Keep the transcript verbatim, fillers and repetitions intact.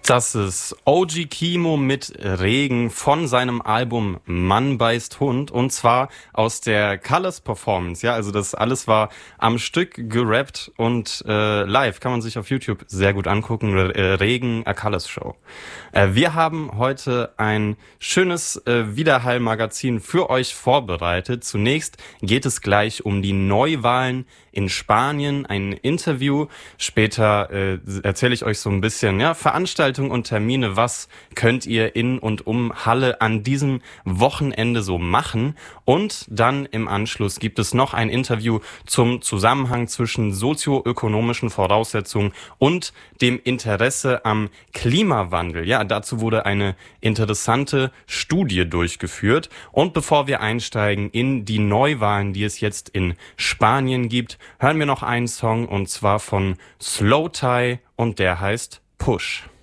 Das ist O G Kimo mit Regen von seinem Album Mann beißt Hund, und zwar aus der Colors Performance. Ja, also das alles war am Stück gerappt und äh, live kann man sich auf YouTube sehr gut angucken. Regen, a Colors Show. Äh, wir haben heute ein schönes äh, Widerhall-Magazin für euch vorbereitet. Zunächst geht es gleich um die Neuwahlen in Spanien, ein Interview. Später äh, erzähle ich euch so ein bisschen, ja, Veranstaltungen und Termine. Was könnt ihr in und um Halle an diesem Wochenende so machen? Und dann im Anschluss gibt es noch ein Interview zum Zusammenhang zwischen sozioökonomischen Voraussetzungen und dem Interesse am Klimawandel. Ja, dazu wurde eine interessante Studie durchgeführt. Und bevor wir einsteigen in die Neuwahlen, die es jetzt in Spanien gibt, hören wir noch einen Song, und zwar von Slowthai, und der heißt Push.